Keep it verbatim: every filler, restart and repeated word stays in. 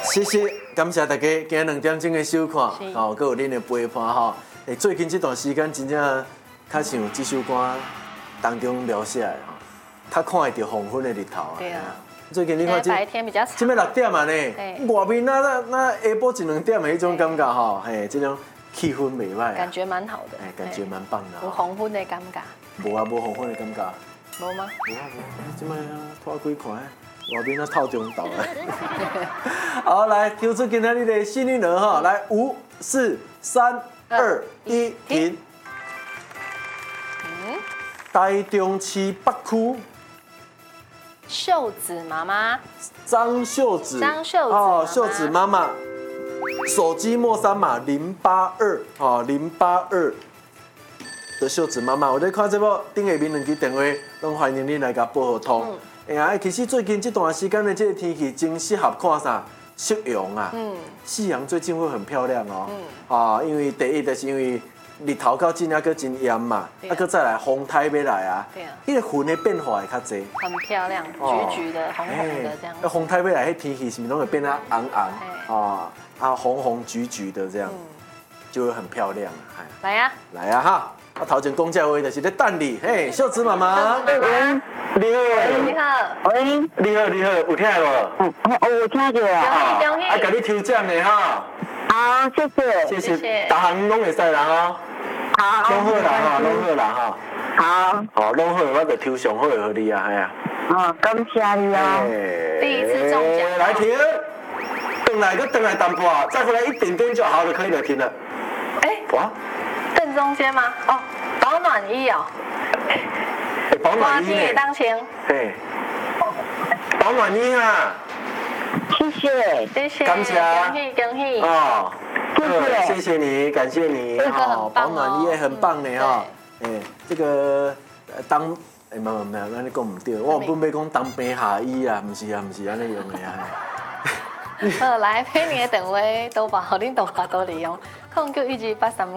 谢谢，感谢大家今日两点钟的收看，哦，还有恁的陪伴吼。诶，最近这段时间真正较像这首歌当中描写的吼，较看会到黄昏的日头啊。 对啊。 最近你看这白天比较长， 这边六点啊呢，外面那那那下晡一两点的迄种感觉吼，嘿，这种气氛袂歹。 感觉蛮好的。 哎，感觉蛮棒的。 有黄昏的感觉。 无啊，无黄昏的感觉。 无吗？ 无啊无，即摆拖几看，外面那透中岛啊。好，来抽出今天的幸运儿哈，来五四三二一停。嗯。台中市北区。 秀子妈妈， 张秀子， 张秀子哦，秀子妈妈，手机末三码零八二，哦，零八二的秀子妈妈，我在看这部顶下面两支电话，拢欢迎你来甲报号通。哎呀，其实最近这段时间的这个天气真适合看啥？夕阳啊，嗯，夕阳最近会很漂亮哦，嗯，啊，因为第一就是因为日头到真啊，搁真炎嘛，啊，搁再来风台要来啊，对啊，迄个云的变化会较济， 很漂亮，橘橘的、红红的这样。 那风台要来，迄天气是不是拢会变得红红啊啊红红橘橘的这样，就会很漂亮啊。 来呀， 来呀哈！我头前讲这话就是咧等你，嘿，秀子妈妈， 喂， 你好， 你好， 喂， 你好，你好，有听到无？ 嗯，我有听到啊。 恭喜恭喜！ 啊，给你抽奖的哈。 好，谢谢， 谢谢，大行拢会使啦哦。 好， 拢好啦哈，拢好啦哈。 好， 哦，拢好，我就抽上好的给你啊，哎呀。 哦，感谢你哦。 第一次中奖。 来停，等来就等来淡薄，再回来一点点就好了，可以了，停了。 哎， 哇， 正中间吗？哦，保暖衣哦。 保暖衣呢？ 当前。 嘿，保暖衣啊。 谢谢， 谢谢， 感谢， 恭喜恭喜。 哦。 谢谢，谢谢你，感谢你。 哦， 保暖衣也很棒呢哈。哎，这个当哎，没有没有，咱你讲唔对，我本要讲当兵下衣啊，唔是啊，唔是安尼用的啊。 好，来，陪你的电话都把好恁大家都利用，控九一二八三